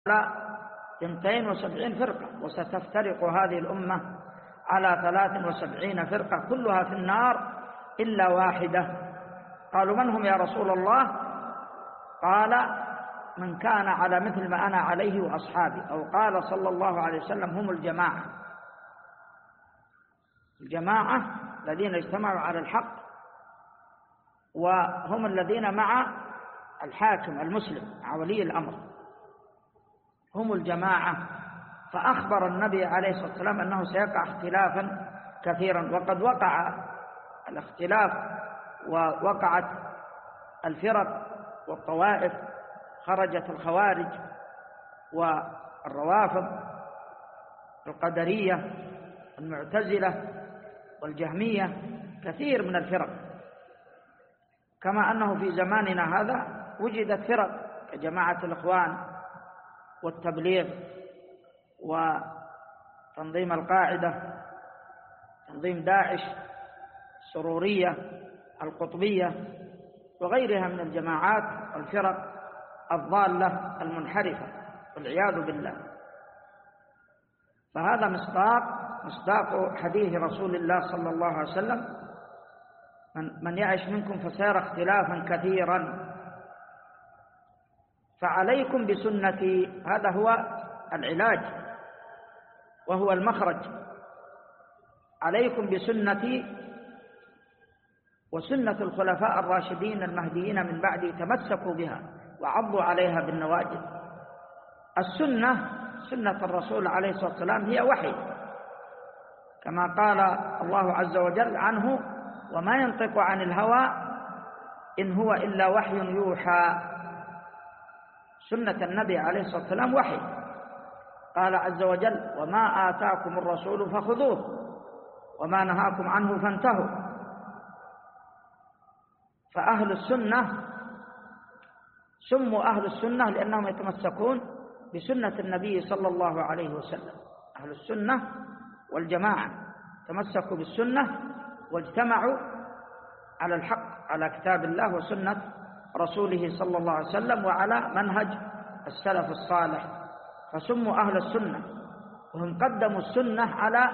72 فرقة، وستفترق هذه الأمة على 73 فرقة كلها في النار إلا واحدة. قالوا من هم يا رسول الله؟ قال من كان على مثل ما أنا عليه وأصحابي، أو قال صلى الله عليه وسلم هم الجماعة. الجماعة الذين اجتمعوا على الحق، وهم الذين مع الحاكم المسلم مع ولي الأمر، هم الجماعة. فأخبر النبي عليه الصلاة والسلام أنه سيقع اختلافا كثيرا، وقد وقع الاختلاف ووقعت الفرق والطوائف، خرجت الخوارج والروافض القدرية المعتزلة والجهمية، كثير من الفرق، كما أنه في زماننا هذا وجدت فرق كجماعة الإخوان والتبليغ وتنظيم القاعدة، تنظيم داعش، السرورية، القطبية، وغيرها من الجماعات والفرق الضالة المنحرفة والعياذ بالله. فهذا مصداق حديث رسول الله صلى الله عليه وسلم: من يعش منكم فسيرى اختلافا كثيرا، فعليكم بسنتي. هذا هو العلاج وهو المخرج. عليكم بسنتي وسنة الخلفاء الراشدين المهديين من بعدي، تمسكوا بها وعضوا عليها بالنواجذ. السنة سنة الرسول عليه الصلاة والسلام هي وحي، كما قال الله عز وجل عنه: وما ينطق عن الهوى إن هو إلا وحي يوحى. سنة النبي عليه الصلاة والسلام وحي. قال عز وجل: وما آتاكم الرسول فخذوه وما نهاكم عنه فانتهوا. فأهل السنة سموا أهل السنة لأنهم يتمسكون بسنة النبي صلى الله عليه وسلم. أهل السنة والجماعة تمسكوا بالسنة واجتمعوا على الحق، على كتاب الله وسنة رسوله صلى الله عليه وسلم، وعلى منهج السلف الصالح، فسموا أهل السنة. وهم قدموا السنة على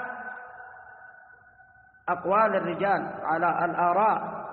أقوال الرجال، على الآراء.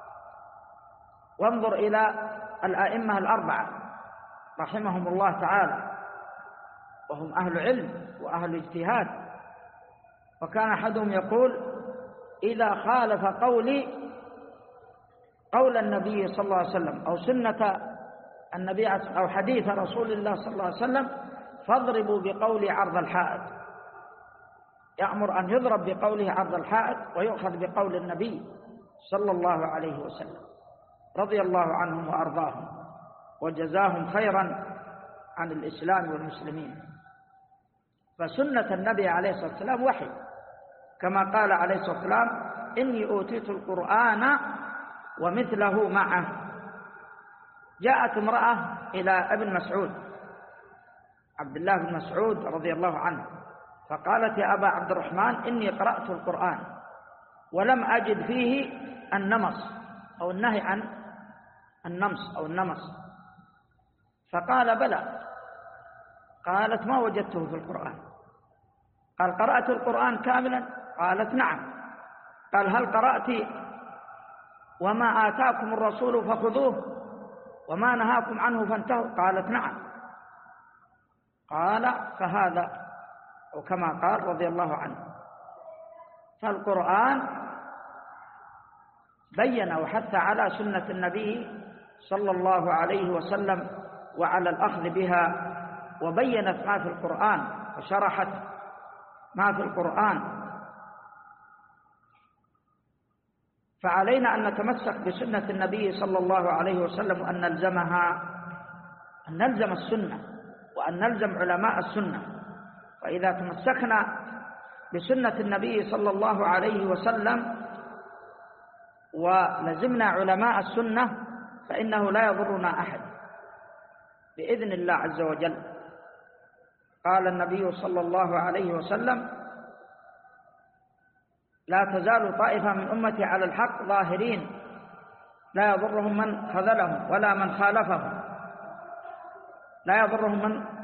وانظر إلى الآئمة الأربعة رحمهم الله تعالى، وهم أهل علم وأهل اجتهاد. وكان أحدهم يقول: إذا خالف قولي قول النبي صلى الله عليه وسلم أو سنة النبي أو حديث رسول الله صلى الله عليه وسلم فاضربوا بقولي عرض الحائط. يأمر أن يضرب بقوله عرض الحائط ويؤخذ بقول النبي صلى الله عليه وسلم، رضي الله عنهم وأرضاهم وجزاهم خيرا عن الإسلام والمسلمين. فسنة النبي عليه الصلاة والسلام وحي، كما قال عليه الصلاة والسلام: إني أوتيت القرآن ومثله معه. جاءت امرأة إلى ابن مسعود، عبد الله بن مسعود رضي الله عنه، فقالت: يا أبا عبد الرحمن، إني قرأت القرآن ولم أجد فيه النمص أو النهي عن النمص أو النمص. فقال: بلى. قالت: ما وجدته في القرآن. قال: قرأت القرآن كاملا؟ قالت: نعم. قال: هل قرأت وما آتاكم الرسول فخذوه وما نهاكم عنه فانتهوا؟ قالت: نعم. قال: فهذا، وكما قال رضي الله عنه. فالقرآن بين وحث على سنة النبي صلى الله عليه وسلم وعلى الأخذ بها، وبينت ما في القرآن وشرحت ما في القرآن. فعلينا أن نتمسك بسنة النبي صلى الله عليه وسلم، وأن نلزمها، أن نلزم السنة، وأن نلزم علماء السنة. فإذا تمسكنا بسنة النبي صلى الله عليه وسلم ولزمنا علماء السنة فإنه لا يضرنا أحد بإذن الله عز وجل. قال النبي صلى الله عليه وسلم: لا تزال طائفة من أمتي على الحق ظاهرين لا يضرهم من خذلهم ولا من خالفهم، لا يضرهم من